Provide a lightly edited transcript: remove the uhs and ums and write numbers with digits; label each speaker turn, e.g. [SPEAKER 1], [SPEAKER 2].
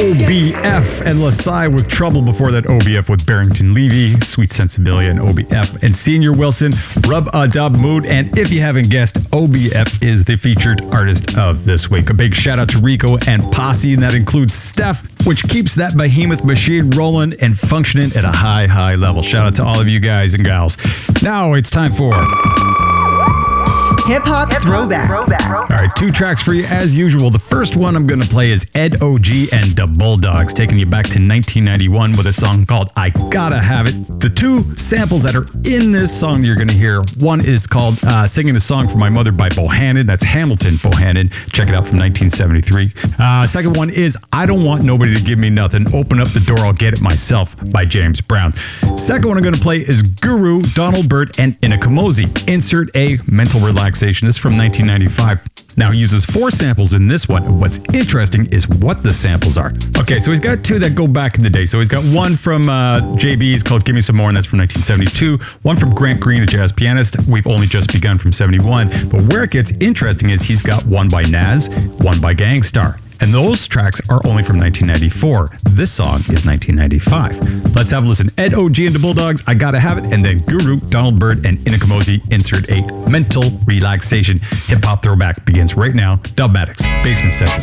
[SPEAKER 1] OBF and Lasai with Trouble. Before that, OBF with Barrington Levy, Sweet Sensibilia and OBF, and Senior Wilson, Rub a Dub Mood. And if you haven't guessed, OBF is the featured artist of this week. A big shout out to Rico and Posse, and that includes Steph, which keeps that behemoth machine rolling and functioning at a high level. Shout out to all of you guys and gals. Now it's time for
[SPEAKER 2] Hip Hop Throwback.
[SPEAKER 1] All right, 2 tracks for you as usual. The first one I'm going to play is Ed OG and the Bulldogs, taking you back to 1991 with a song called I Gotta Have It. The 2 samples that are in this song you're going to hear, one is called Singing a Song for My Mother by Bohannon. That's Hamilton Bohannon. Check it out from 1973. Second one is I Don't Want Nobody to Give Me Nothing. Open Up the Door, I'll Get It Myself by James Brown. Second one I'm going to play is Guru, Donald Byrd, and Inakamosi. Insert a Mental Relaxation. This is from 1995. Now, he uses 4 samples in this one. What's interesting is what the samples are. Okay, so he's got 2 that go back in the day. So he's got one from JB's called Give Me Some More, and that's from 1972. One from Grant Green, a jazz pianist. We've Only Just Begun from 71. But where it gets interesting is he's got one by Nas, one by Gang Starr. And those tracks are only from 1994. This song is 1995. Let's have a listen. Ed OG and the Bulldogs, I Gotta Have It, and then Guru, Donald Byrd, and Inakamosi, Insert a Mental Relaxation. Hip Hop Throwback begins right now. Dubmatix, Basement Session.